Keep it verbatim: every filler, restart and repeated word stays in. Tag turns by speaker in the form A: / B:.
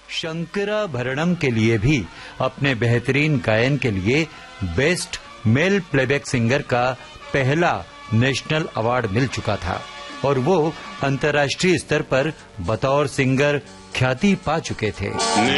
A: शंकराभरणम के लिए भी अपने बेहतरीन गायन के लिए बेस्ट मेल प्लेबैक सिंगर का पहला नेशनल अवार्ड मिल चुका था और वो अंतर्राष्ट्रीय स्तर पर बतौर सिंगर ख्याति पा चुके थे।